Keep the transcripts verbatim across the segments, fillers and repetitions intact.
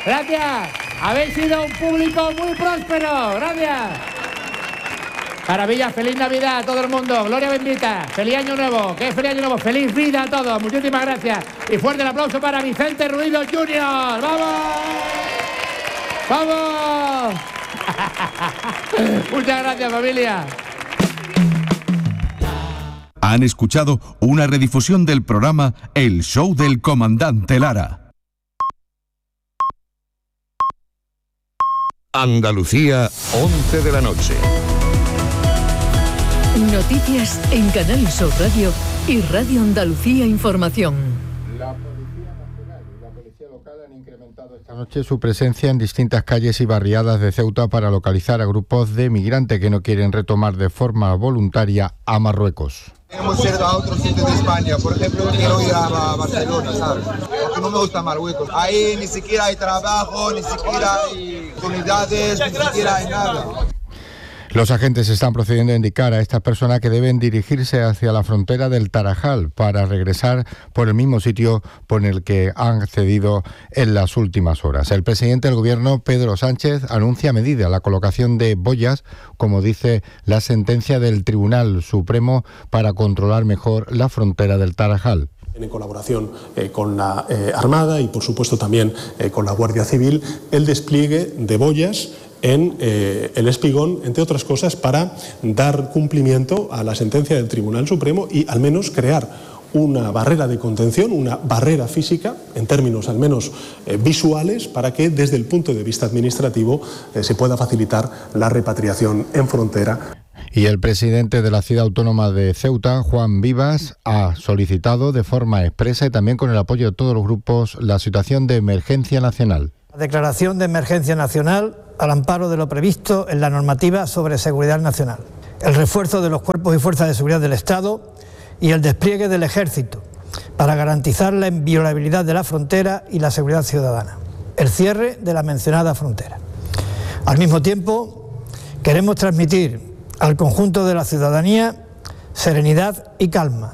Gracias. Habéis sido un público muy próspero. Gracias. Maravilla, feliz Navidad a todo el mundo. Gloria bendita. Feliz Año Nuevo. ¿Qué feliz Año Nuevo? Feliz vida a todos. Muchísimas gracias. Y fuerte el aplauso para Vicente Ruido junior ¡Vamos! ¡Vamos! Muchas gracias, familia. Han escuchado una redifusión del programa El Show del Comandante Lara. Andalucía, once de la noche. Noticias en Canal Sur Radio y Radio Andalucía Información. La Policía Nacional y la Policía Local han incrementado esta noche su presencia en distintas calles y barriadas de Ceuta para localizar a grupos de migrantes que no quieren retomar de forma voluntaria a Marruecos. Hemos ido a otros sitios de España, por ejemplo, yo quiero ir a Barcelona, ¿sabes? Porque no me gusta Marruecos. Ahí ni siquiera hay trabajo, ni siquiera hay unidades, ni siquiera hay nada. Los agentes están procediendo a indicar a estas personas que deben dirigirse hacia la frontera del Tarajal para regresar por el mismo sitio por el que han accedido en las últimas horas. El presidente del gobierno, Pedro Sánchez, anuncia medida, la colocación de boyas, como dice la sentencia del Tribunal Supremo, para controlar mejor la frontera del Tarajal. En colaboración eh, con la eh, Armada y, por supuesto, también eh, con la Guardia Civil, el despliegue de boyas en eh, el Espigón, entre otras cosas, para dar cumplimiento a la sentencia del Tribunal Supremo y al menos crear una barrera de contención, una barrera física, en términos al menos eh, visuales, para que desde el punto de vista administrativo eh, se pueda facilitar la repatriación en frontera. Y el presidente de la Ciudad Autónoma de Ceuta, Juan Vivas, ha solicitado de forma expresa y también con el apoyo de todos los grupos la situación de emergencia nacional. La declaración de emergencia nacional al amparo de lo previsto en la normativa sobre seguridad nacional, el refuerzo de los cuerpos y fuerzas de seguridad del Estado y el despliegue del Ejército para garantizar la inviolabilidad de la frontera y la seguridad ciudadana, el cierre de la mencionada frontera. Al mismo tiempo, queremos transmitir al conjunto de la ciudadanía serenidad y calma.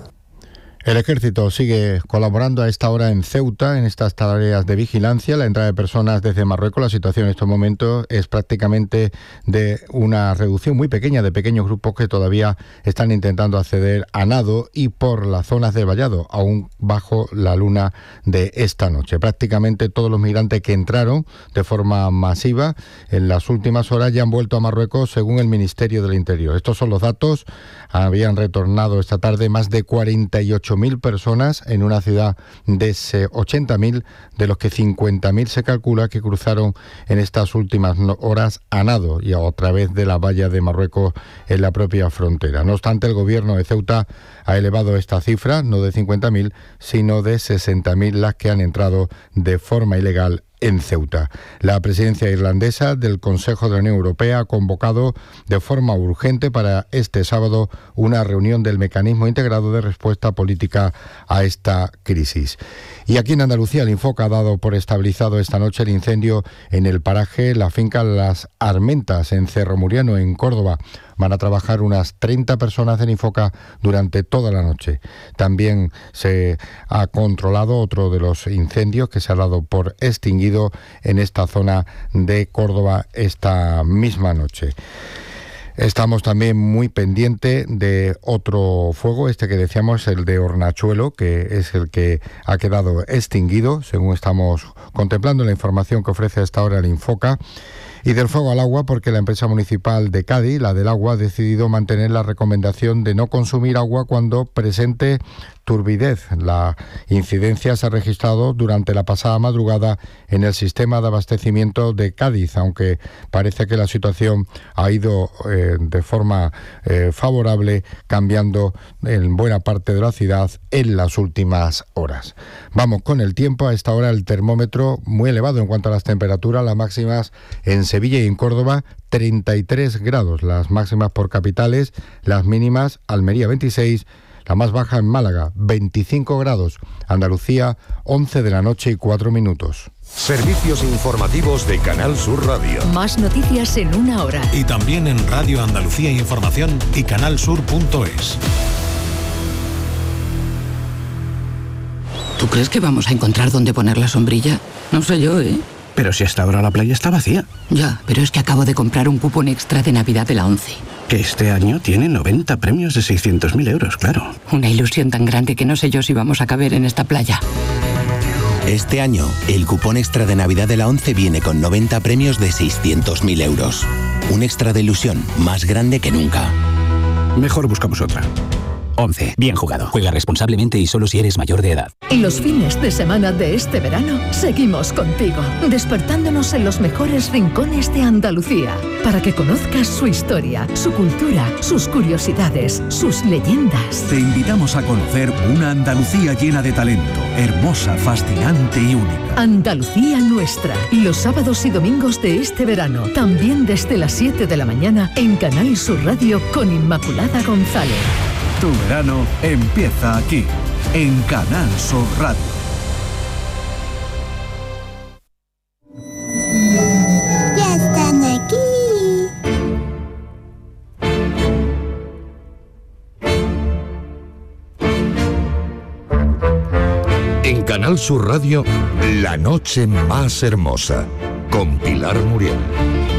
El Ejército sigue colaborando a esta hora en Ceuta en estas tareas de vigilancia, la entrada de personas desde Marruecos. La situación en estos momentos es prácticamente de una reducción muy pequeña de pequeños grupos que todavía están intentando acceder a nado y por las zonas del vallado, aún bajo la luna de esta noche. Prácticamente todos los migrantes que entraron de forma masiva en las últimas horas ya han vuelto a Marruecos, según el Ministerio del Interior. Estos son los datos. Habían retornado esta tarde más de cuarenta y ocho mil personas en una ciudad de ochenta mil, de los que cincuenta mil se calcula que cruzaron en estas últimas horas a nado y a través de la valla de Marruecos en la propia frontera. No obstante, el gobierno de Ceuta ha elevado esta cifra, no de cincuenta mil, sino de sesenta mil las que han entrado de forma ilegal en Ceuta. La presidencia irlandesa del Consejo de la Unión Europea ha convocado de forma urgente para este sábado una reunión del Mecanismo Integrado de Respuesta Política a esta crisis. Y aquí en Andalucía, el Infoca ha dado por estabilizado esta noche el incendio en el paraje La Finca Las Armentas, en Cerro Muriano, en Córdoba. Van a trabajar unas treinta personas del Infoca durante toda la noche. También se ha controlado otro de los incendios que se ha dado por extinguido en esta zona de Córdoba esta misma noche. Estamos también muy pendiente de otro fuego, este que decíamos, el de Hornachuelo, que es el que ha quedado extinguido, según estamos contemplando la información que ofrece a esta hora el Infoca. Y del fuego al agua, porque la empresa municipal de Cádiz, la del agua, ha decidido mantener la recomendación de no consumir agua cuando presente turbidez. La incidencia se ha registrado durante la pasada madrugada en el sistema de abastecimiento de Cádiz, aunque parece que la situación ha ido eh, de forma eh, favorable, cambiando en buena parte de la ciudad en las últimas horas. Vamos con el tiempo. A esta hora el termómetro muy elevado en cuanto a las temperaturas, las máximas en Sevilla y en Córdoba treinta y tres grados, las máximas por capitales, las mínimas Almería veintiséis, la más baja en Málaga veinticinco grados, Andalucía once de la noche y cuatro minutos. Servicios informativos de Canal Sur Radio. Más noticias en una hora. Y también en Radio Andalucía Información y canalsur punto es. ¿Tú crees que vamos a encontrar dónde poner la sombrilla? No sé yo, ¿eh? Pero si hasta ahora la playa está vacía. Ya, pero es que acabo de comprar un cupón extra de Navidad de la ONCE. Que este año tiene noventa premios de seiscientos mil euros, claro. Una ilusión tan grande que no sé yo si vamos a caber en esta playa. Este año, el cupón extra de Navidad de la ONCE viene con noventa premios de seiscientos mil euros. Un extra de ilusión más grande que nunca. Mejor buscamos otra. ONCE. Bien jugado. Juega responsablemente y solo si eres mayor de edad. Los fines de semana de este verano seguimos contigo, despertándonos en los mejores rincones de Andalucía, para que conozcas su historia, su cultura, sus curiosidades, sus leyendas. Te invitamos a conocer una Andalucía llena de talento, hermosa, fascinante y única. Andalucía nuestra, los sábados y domingos de este verano, también desde las siete de la mañana en Canal Sur Radio con Inmaculada González. Tu verano empieza aquí, en Canal Sur Radio. Ya están aquí. En Canal Sur Radio, La Noche Más Hermosa, con Pilar Muriel.